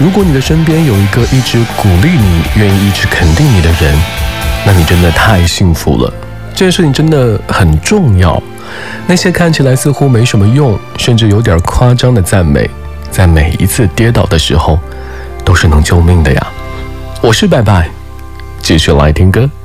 如果你的身边有一个一直鼓励你、愿意一直肯定你的人，那你真的太幸福了。这件事情真的很重要。那些看起来似乎没什么用，甚至有点夸张的赞美，在每一次跌倒的时候，都是能救命的呀。我是拜拜，继续来听歌。